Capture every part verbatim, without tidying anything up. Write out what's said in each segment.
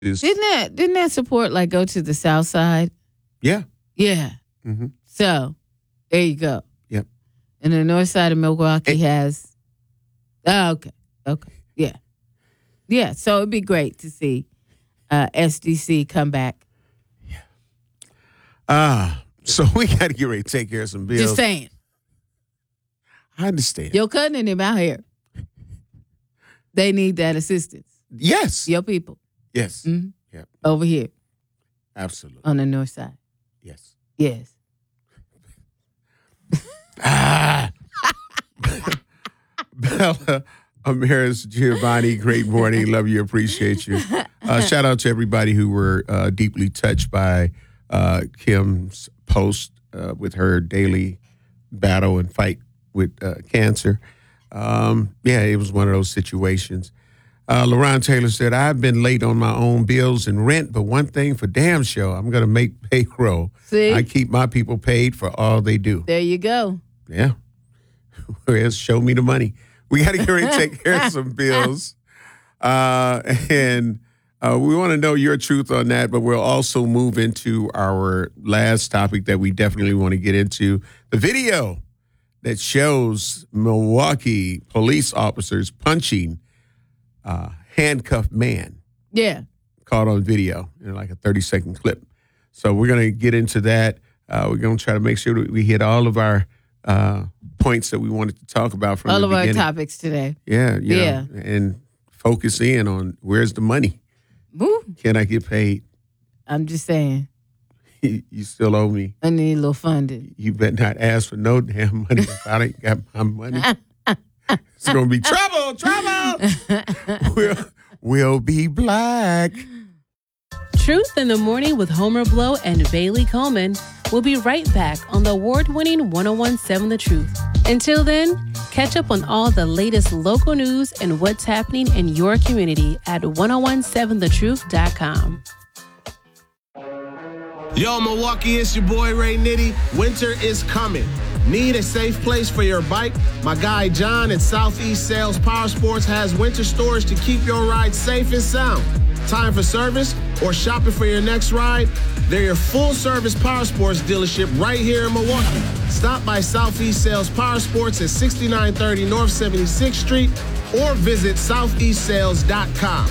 is Didn't that didn't that support like go to the south side? yeah. Yeah. Mm-hmm. So there you go. Yep. And the north side of Milwaukee Hey. has. Oh, okay. Okay. Yeah. Yeah. So it'd be great to see uh, S D C come back. Ah, so we got to get ready to take care of some bills. Just saying. I understand. Your cousin and them out here. They need that assistance. Yes. Your people. Yes. Mm-hmm. Yep. Over here Absolutely. on the north side. Yes. Yes. Ah. Bella Amaris Giovanni, great morning. Love you. Appreciate you. Uh, shout out to everybody who were uh, deeply touched by uh, Kim's post uh, with her daily battle and fight with uh, cancer. Um, yeah, it was one of those situations. Uh, LaRon Taylor said, I've been late on my own bills and rent, but one thing for damn sure, I'm going to make payroll. See? I keep my people paid for all they do. There you go. Yeah. Whereas show me the money. We got to get ready to take care of some bills. Uh, and uh, we want to know your truth on that, but we'll also move into our last topic that we definitely want to get into. The video that shows Milwaukee police officers punching uh, handcuffed man. Yeah. Caught on video in like a thirty-second clip. So we're going to get into that. Uh, we're going to try to make sure that we hit all of our uh, points that we wanted to talk about from all the of beginning. our topics today. Yeah, you Yeah. know, and focus in on where's the money. Woo. Can I get paid? I'm just saying. You still owe me. I need a little funding. You better not ask for no damn money if I ain't got my money. It's going to be trouble, trouble. we'll, we'll be black. Truth in the Morning with Homer Blow and Bailey Coleman. We'll be right back on the award-winning ten seventeen The Truth. Until then, catch up on all the latest local news and what's happening in your community at ten seventeen the truth dot com. Yo, Milwaukee, it's your boy Ray Nitty. Winter is coming. Need a safe place for your bike? My guy John at Southeast Sales Power Sports has winter storage to keep your ride safe and sound. Time for service or shopping for your next ride? They're your full-service power sports dealership right here in Milwaukee. Stop by Southeast Sales Power Sports at sixty-nine thirty North seventy-sixth Street or visit southeast sales dot com.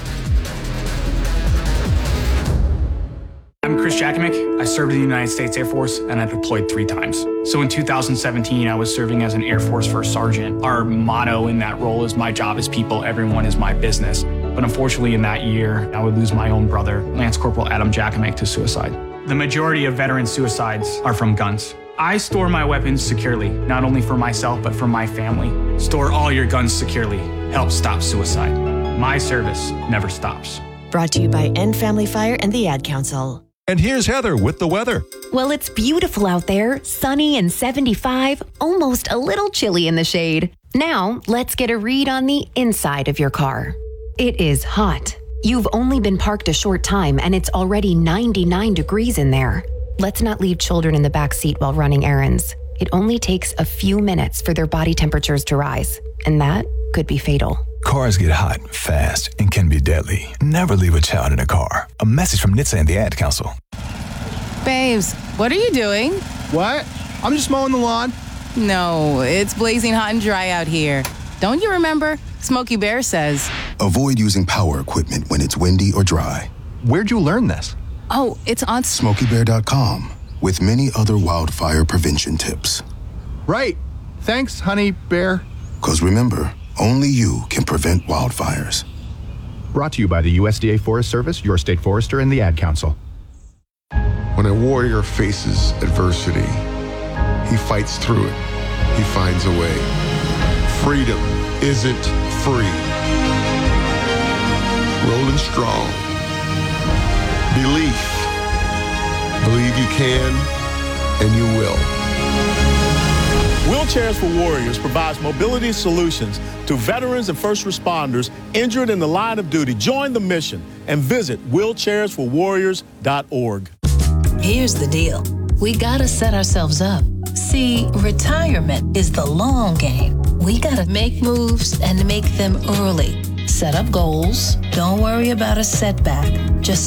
I'm Chris Jakovic. I served in the United States Air Force and I deployed three times. So in two thousand seventeen, I was serving as an Air Force First Sergeant. Our motto in that role is my job is people, everyone is my business. But unfortunately in that year, I would lose my own brother, Lance Corporal Adam Jakovic, to suicide. The majority of veteran suicides are from guns. I store my weapons securely, not only for myself, but for my family. Store all your guns securely. Help stop suicide. My service never stops. Brought to you by End Family Fire and the Ad Council. And here's Heather with the weather. Well, it's beautiful out there, sunny and seventy-five, almost a little chilly in the shade. Now, let's get a read on the inside of your car. It is hot. You've only been parked a short time and it's already ninety-nine degrees in there. Let's not leave children in the back seat while running errands. It only takes a few minutes for their body temperatures to rise, and that could be fatal. Cars get hot, fast, and can be deadly. Never leave a child in a car. A message from N H T S A and the Ad Council. Babes, what are you doing? What? I'm just mowing the lawn. No, it's blazing hot and dry out here. Don't you remember? Smokey Bear says. Avoid using power equipment when it's windy or dry. Where'd you learn this? Oh, it's on Smokey Bear dot com with many other wildfire prevention tips. Right. Thanks, honey bear. Because remember, only you can prevent wildfires. Brought to you by the U S D A Forest Service, your state forester, and the Ad Council. When a warrior faces adversity, he fights through it. He finds a way. Freedom isn't free. Rolling strong. Belief. Believe you can, and you will. Wheelchairs for Warriors provides mobility solutions to veterans and first responders injured in the line of duty. Join the mission and visit wheelchairs for warriors dot org. Here's the deal. We gotta set ourselves up. See, retirement is the long game. We gotta make moves and make them early. Set up goals. Don't worry about a setback. Just